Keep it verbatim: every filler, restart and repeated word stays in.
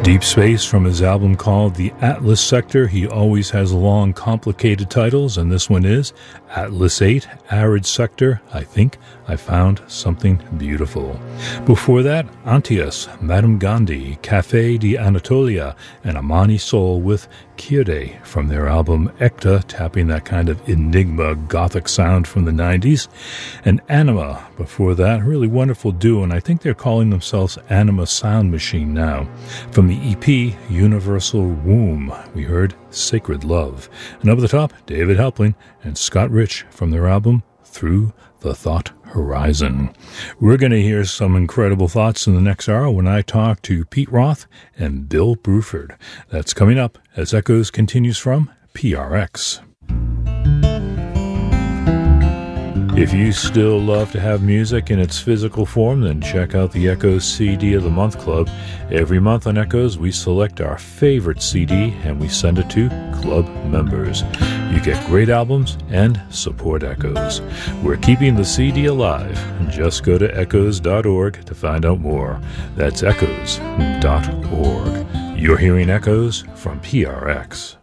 Deep Space from his album called The Atlas Sector. He always has long, complicated titles, and this one is Atlas eight, Arid Sector. I think I found something beautiful. Before that, Antias, Madame Gandhi, Café de Anatolia, and Amani Soul with Kyrie from their album Ekta, tapping that kind of enigma gothic sound from the nineties. And Anima, before that, really wonderful duo, and I think they're calling themselves Anima Sound Machine now. From the E P Universal Womb, we heard Sacred Love. And over the top, David Helpling and Scott Rich from their album Through the Thought Horizon. We're going to hear some incredible thoughts in the next hour when I talk to Pete Roth and Bill Bruford. That's coming up as Echoes continues from P R X. If you still love to have music in its physical form, then check out the Echoes C D of the Month Club. Every month on Echoes, we select our favorite C D and we send it to club members. You get great albums and support Echoes. We're keeping the C D alive. Just go to echoes dot org to find out more. That's echoes dot org. You're hearing Echoes from P R X.